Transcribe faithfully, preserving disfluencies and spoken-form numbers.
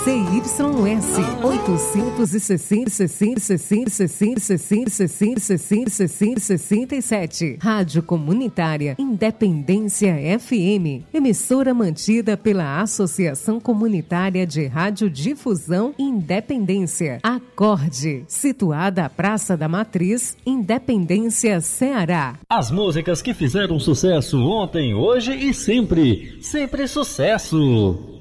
C Y S oitocentos e sessenta, sessenta, sessenta, sessenta, sessenta, sessenta, sessenta, sessenta, sessenta e sete. Rádio Comunitária Independência F M, emissora mantida pela Associação Comunitária de Radiodifusão Independência, Acorde, situada à Praça da Matriz, Independência, Ceará. As músicas que fizeram sucesso ontem, hoje e sempre. Sempre sucesso.